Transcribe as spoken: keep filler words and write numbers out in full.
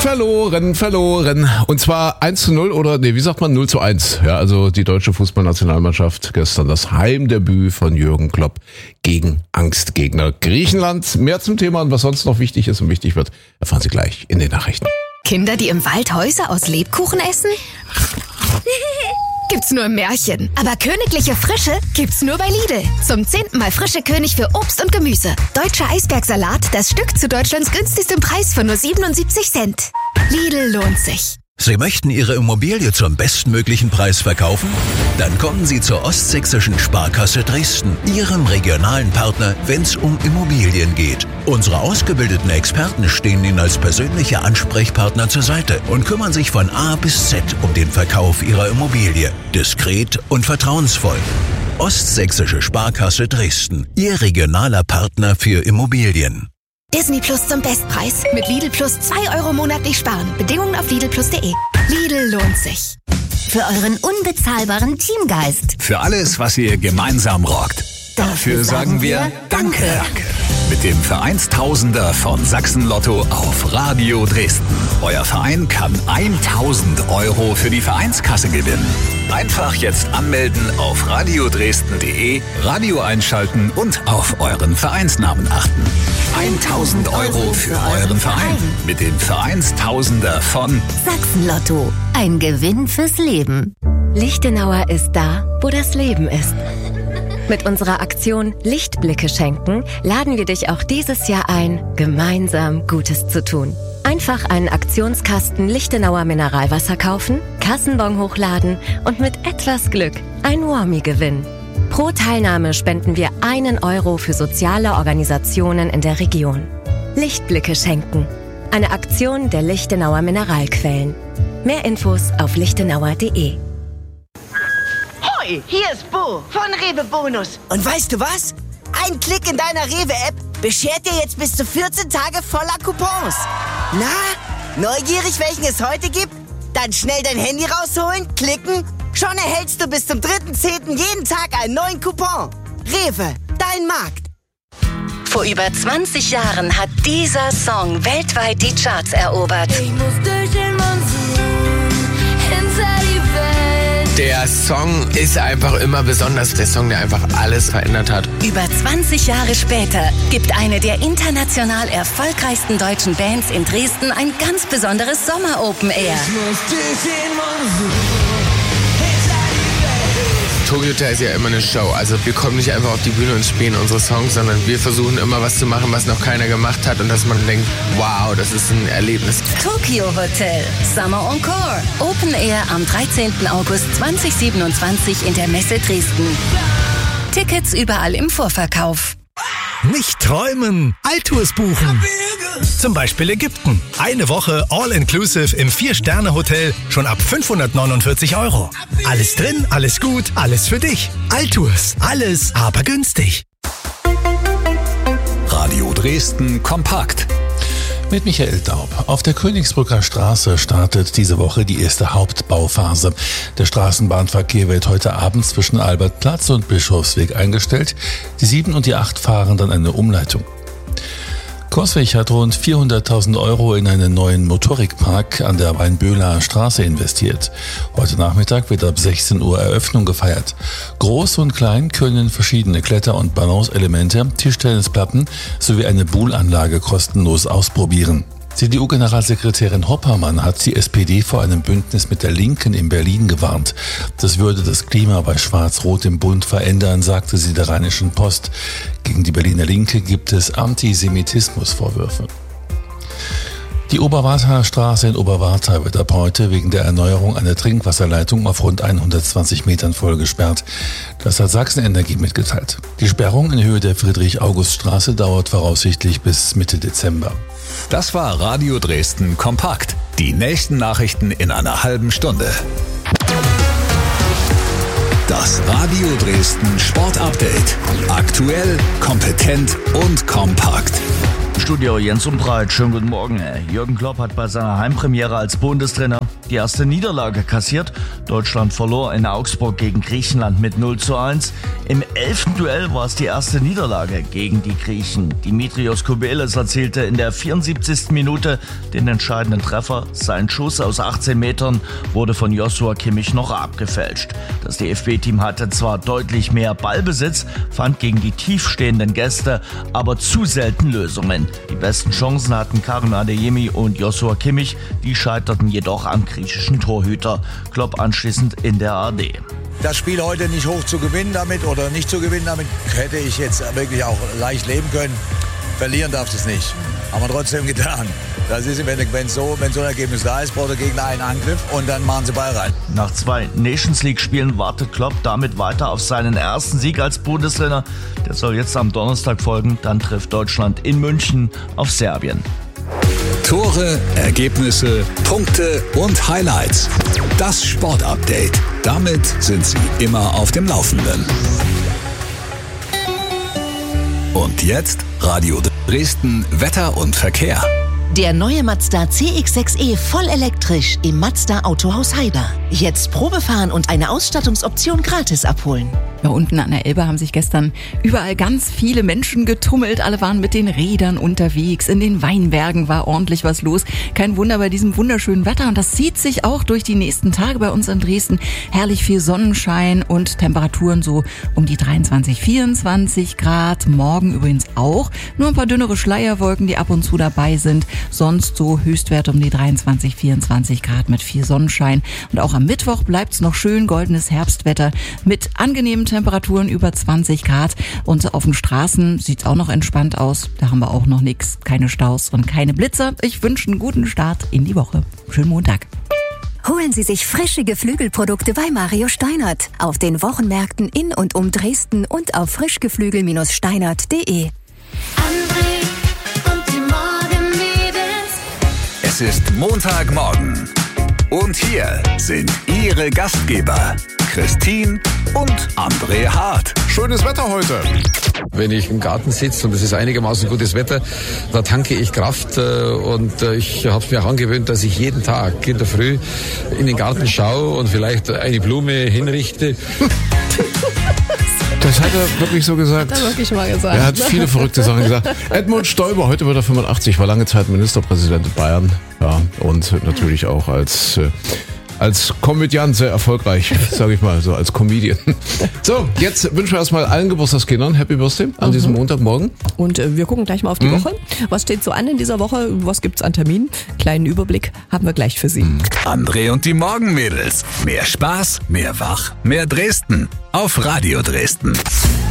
Verloren, verloren. Und zwar eins zu null oder, nee, wie sagt man, null zu eins. Ja, also die deutsche Fußballnationalmannschaft gestern das Heimdebüt von Jürgen Klopp gegen Angstgegner Griechenland. Mehr zum Thema und was sonst noch wichtig ist und wichtig wird, erfahren Sie gleich in den Nachrichten. Kinder, die im Wald Häuser aus Lebkuchen essen? Gibt's nur im Märchen. Aber königliche Frische gibt's nur bei Lidl. Zum zehnten Mal frische König für Obst und Gemüse. Deutscher Eisbergsalat, das Stück zu Deutschlands günstigstem Preis von nur siebenundsiebzig Cent. Lidl lohnt sich. Sie möchten Ihre Immobilie zum bestmöglichen Preis verkaufen? Dann kommen Sie zur Ostsächsischen Sparkasse Dresden, Ihrem regionalen Partner, wenn es um Immobilien geht. Unsere ausgebildeten Experten stehen Ihnen als persönliche Ansprechpartner zur Seite und kümmern sich von A bis Z um den Verkauf Ihrer Immobilie. Diskret und vertrauensvoll. Ostsächsische Sparkasse Dresden, Ihr regionaler Partner für Immobilien. Disney Plus zum Bestpreis. Mit Lidl Plus zwei Euro monatlich sparen. Bedingungen auf Lidl Plus punkt de. Lidl lohnt sich. Für euren unbezahlbaren Teamgeist. Für alles, was ihr gemeinsam rockt. Dafür sagen wir Danke. Danke. Mit dem Vereinstausender von Sachsen Lotto auf Radio Dresden. Euer Verein kann tausend Euro für die Vereinskasse gewinnen. Einfach jetzt anmelden auf radio dresden punkt de, Radio einschalten und auf euren Vereinsnamen achten. tausend Euro für euren Verein mit dem Vereinstausender von Sachsen Lotto. Ein Gewinn fürs Leben. Lichtenauer ist da, wo das Leben ist. Mit unserer Aktion Lichtblicke schenken laden wir dich auch dieses Jahr ein, gemeinsam Gutes zu tun. Einfach einen Aktionskasten Lichtenauer Mineralwasser kaufen, Kassenbon hochladen und mit etwas Glück ein Warmie gewinnen. Pro Teilnahme spenden wir einen Euro für soziale Organisationen in der Region. Lichtblicke schenken. Eine Aktion der Lichtenauer Mineralquellen. Mehr Infos auf lichtenauer punkt de. Hoi, hier ist Bo von Rewe Bonus. Und weißt du was? Ein Klick in deiner Rewe-App beschert dir jetzt bis zu vierzehn Tage voller Coupons. Na, neugierig, welchen es heute gibt? Dann schnell dein Handy rausholen, klicken. Schon erhältst du bis zum dritten zehnten jeden Tag einen neuen Coupon. Rewe, dein Markt. Vor über zwanzig Jahren hat dieser Song weltweit die Charts erobert. Ich muss durch den Monsun, hinter die Welt. Der Song ist einfach immer besonders. Der Song, der einfach alles verändert hat. Über zwanzig Jahre später gibt eine der international erfolgreichsten deutschen Bands in Dresden ein ganz besonderes Sommer-Open Air. Ich muss durch den Monsun. Tokyo Hotel ist ja immer eine Show. Also wir kommen nicht einfach auf die Bühne und spielen unsere Songs, sondern wir versuchen immer was zu machen, was noch keiner gemacht hat und dass man denkt, wow, das ist ein Erlebnis. Tokyo Hotel, Summer Encore. Open Air am dreizehnten August zweitausendsiebenundzwanzig in der Messe Dresden. Tickets überall im Vorverkauf. Nicht träumen, Altours buchen. Zum Beispiel Ägypten. Eine Woche All-Inclusive im vier-Sterne-Hotel schon ab fünfhundertneunundvierzig Euro. Alles drin, alles gut, alles für dich. Altours, alles aber günstig. Radio Dresden kompakt. Mit Michael Daub. Auf der Königsbrücker Straße startet diese Woche die erste Hauptbauphase. Der Straßenbahnverkehr wird heute Abend zwischen Albertplatz und Bischofsweg eingestellt. Die sieben und die acht fahren dann eine Umleitung. Coswig hat rund vierhunderttausend Euro in einen neuen Motorikpark an der Weinböhler Straße investiert. Heute Nachmittag wird ab sechzehn Uhr Eröffnung gefeiert. Groß und klein können verschiedene Kletter- und Balanceelemente, Tischtennisplatten sowie eine Buhlanlage kostenlos ausprobieren. C D U-Generalsekretärin Hoppermann hat die S P D vor einem Bündnis mit der Linken in Berlin gewarnt. Das würde das Klima bei Schwarz-Rot im Bund verändern, sagte sie der Rheinischen Post. Gegen die Berliner Linke gibt es Antisemitismusvorwürfe. Die Oberwarthaler Straße in Oberwarta wird ab heute wegen der Erneuerung einer Trinkwasserleitung auf rund hundertzwanzig Metern voll gesperrt. Das hat Sachsen-Energie mitgeteilt. Die Sperrung in Höhe der Friedrich-August-Straße dauert voraussichtlich bis Mitte Dezember. Das war Radio Dresden kompakt. Die nächsten Nachrichten in einer halben Stunde. Das Radio Dresden Sport Update. Aktuell, kompetent und kompakt. Studio Jens Umbreit, schönen guten Morgen. Jürgen Klopp hat bei seiner Heimpremiere als Bundestrainer die erste Niederlage kassiert. Deutschland verlor in Augsburg gegen Griechenland mit null zu eins. Im elften Duell war es die erste Niederlage gegen die Griechen. Dimitrios Kobeles erzielte in der vierundsiebzigsten Minute den entscheidenden Treffer. Sein Schuss aus achtzehn Metern wurde von Joshua Kimmich noch abgefälscht. Das D F B-Team hatte zwar deutlich mehr Ballbesitz, fand gegen die tiefstehenden Gäste aber zu selten Lösungen. Die besten Chancen hatten Karim Adeyemi und Joshua Kimmich, die scheiterten jedoch am griechischen Torhüter. Klopp anschließend in der A R D. Das Spiel heute nicht hoch zu gewinnen damit oder nicht zu gewinnen damit, hätte ich jetzt wirklich auch leicht leben können. Verlieren darf es nicht. Haben wir trotzdem getan. Das ist, wenn, wenn, so, wenn so ein Ergebnis da ist, braucht der Gegner einen Angriff und dann machen sie Ball rein. Nach zwei Nations League-Spielen wartet Klopp damit weiter auf seinen ersten Sieg als Bundestrainer. Der soll jetzt am Donnerstag folgen. Dann trifft Deutschland in München auf Serbien. Tore, Ergebnisse, Punkte und Highlights. Das Sportupdate. Damit sind Sie immer auf dem Laufenden. Und jetzt Radio Dresden, Wetter und Verkehr. Der neue Mazda C X sechs E voll elektrisch im Mazda Autohaus Heiber. Jetzt Probefahren und eine Ausstattungsoption gratis abholen. Ja, unten an der Elbe haben sich gestern überall ganz viele Menschen getummelt. Alle waren mit den Rädern unterwegs. In den Weinbergen war ordentlich was los. Kein Wunder bei diesem wunderschönen Wetter. Und das zieht sich auch durch die nächsten Tage bei uns in Dresden. Herrlich viel Sonnenschein und Temperaturen so um die dreiundzwanzig, vierundzwanzig Grad. Morgen übrigens auch. Nur ein paar dünnere Schleierwolken, die ab und zu dabei sind. Sonst so Höchstwerte um die dreiundzwanzig, vierundzwanzig Grad mit viel Sonnenschein. Und auch am Mittwoch bleibt's noch schön goldenes Herbstwetter mit angenehmen Temperaturen über zwanzig Grad. Und auf den Straßen sieht's auch noch entspannt aus. Da haben wir auch noch nichts. Keine Staus und keine Blitzer. Ich wünsche einen guten Start in die Woche. Schönen Montag. Holen Sie sich frische Geflügelprodukte bei Mario Steinert. Auf den Wochenmärkten in und um Dresden und auf frischgeflügel Steinert punkt de. Es ist Montagmorgen. Und hier sind Ihre Gastgeber, Christine und André Hart. Schönes Wetter heute. Wenn ich im Garten sitze und es ist einigermaßen gutes Wetter, da tanke ich Kraft und ich habe es mir auch angewöhnt, dass ich jeden Tag in der Früh in den Garten schaue und vielleicht eine Blume hinrichte. Das hat er wirklich so gesagt. Das hat er wirklich mal gesagt. Er hat viele verrückte Sachen gesagt. Edmund Stoiber, heute wird er fünfundachtzig, war lange Zeit Ministerpräsident in Bayern. Ja, und natürlich auch als, äh, als Komödiant sehr erfolgreich, sage ich mal, so als Comedian. So, jetzt wünschen wir erstmal allen Geburtstagskindern Happy Birthday an mhm. diesem Montagmorgen. Und äh, wir gucken gleich mal auf die mhm. Woche. Was steht so an in dieser Woche? Was gibt's an Terminen? Kleinen Überblick haben wir gleich für Sie. Mhm. André und die Morgenmädels. Mehr Spaß, mehr Wach, mehr Dresden. Auf Radio Dresden.